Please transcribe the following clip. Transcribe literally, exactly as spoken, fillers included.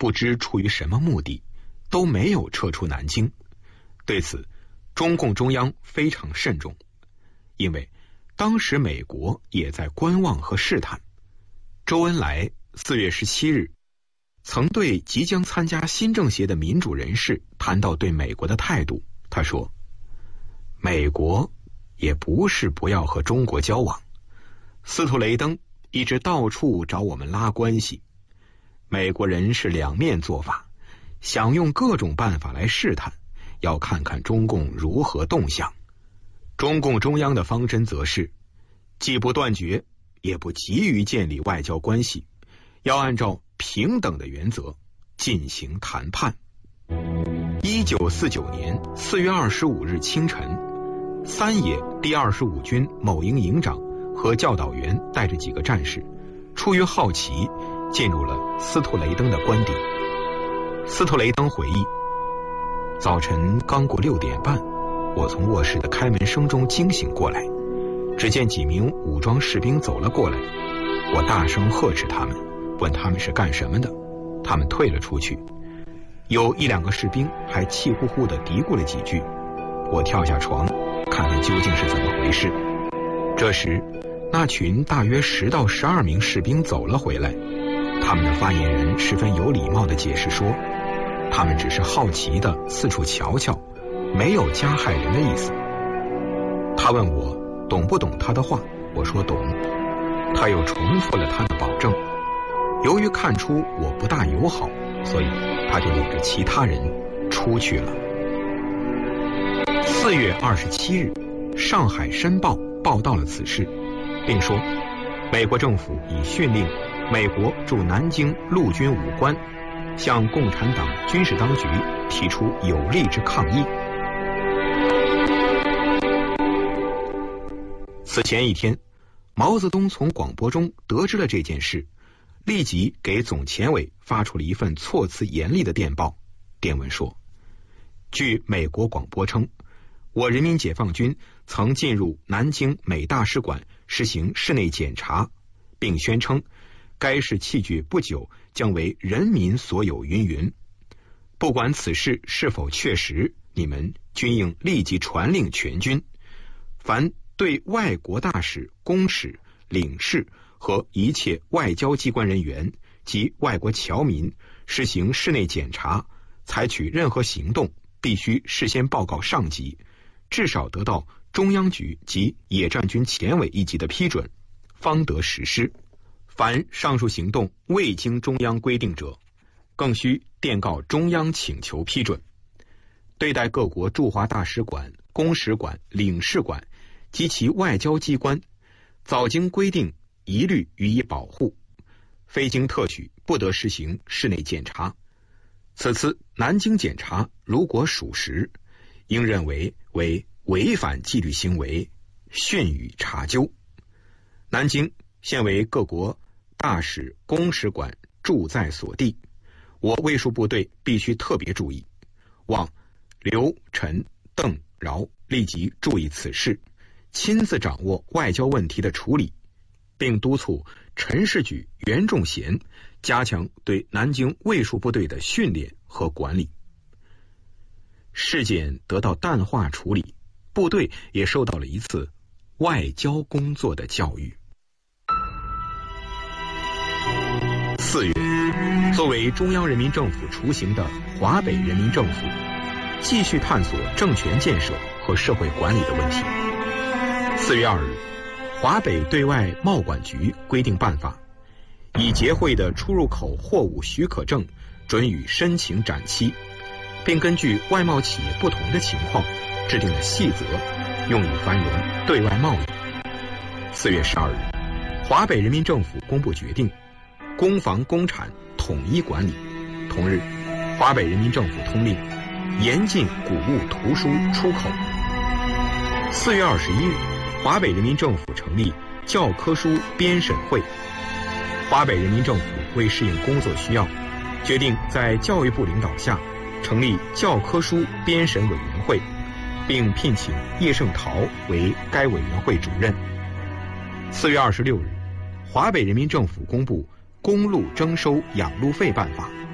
不知出于什么目的，都没有撤出南京。对此，中共中央非常慎重，因为当时美国也在观望和试探。周恩来四月十七日曾对即将参加新政协的民主人士谈到对美国的态度，他说：美国也不是不要和中国交往，司徒雷登一直到处找我们拉关系，美国人是两面做法，想用各种办法来试探，要看看中共如何动向。中共中央的方针则是既不断绝，也不急于建立外交关系，要按照平等的原则进行谈判。一九四九年四月二十五日清晨，三野第二十五军某营营长和教导员带着几个战士，出于好奇进入了司徒雷登的官邸。司徒雷登回忆，早晨刚过六点半，我从卧室的开门声中惊醒过来，只见几名武装士兵走了过来，我大声呵斥他们，问他们是干什么的，他们退了出去，有一两个士兵还气呼呼地嘀咕了几句。我跳下床，看看究竟是怎么回事。这时，那群大约十到十二名士兵走了回来，他们的发言人十分有礼貌地解释说，他们只是好奇地四处瞧瞧，没有加害人的意思。他问我懂不懂他的话，我说懂。他又重复了他的保证。由于看出我不大友好，所以他就领着其他人出去了。四月二十七日，上海申报报道了此事，并说美国政府已训令美国驻南京陆军武官向共产党军事当局提出有力之抗议。此前一天，毛泽东从广播中得知了这件事，立即给总前委发出了一份措辞严厉的电报。电文说，据美国广播称，我人民解放军曾进入南京美大使馆实行室内检查，并宣称该市器具不久将为人民所有云云。不管此事是否确实，你们均应立即传令全军，凡对外国大使、公使、领事和一切外交机关人员及外国侨民实行室内检查，采取任何行动，必须事先报告上级，至少得到中央局及野战军前委一级的批准，方得实施。凡上述行动未经中央规定者，更需电告中央请求批准。对待各国驻华大使馆、公使馆、领事馆及其外交机关，早经规定一律予以保护，非经特许不得实行室内检查。此次南京检查如果属实，应认为为违反纪律行为，训予查究。南京现为各国大使、公使馆驻在所地，我卫戍部队必须特别注意，望刘、陈、邓、饶立即注意此事，亲自掌握外交问题的处理，并督促陈士举、袁仲贤加强对南京卫戍部队的训练和管理。事件得到淡化处理，部队也受到了一次外交工作的教育。四月，作为中央人民政府雏形的华北人民政府，继续探索政权建设和社会管理的问题。四月二日，华北对外贸管局规定办法，以结汇的出入口货物许可证准予申请展期，并根据外贸企业不同的情况制定了细则，用以繁荣对外贸易。四月十二日，华北人民政府公布决定，公房公产统一管理。同日，华北人民政府通令，严禁谷物图书出口。四月二十一日，华北人民政府成立教科书编审会。华北人民政府为适应工作需要，决定在教育部领导下成立教科书编审委员会，并聘请叶圣陶为该委员会主任。四月二十六日，华北人民政府公布公路征收养路费办法，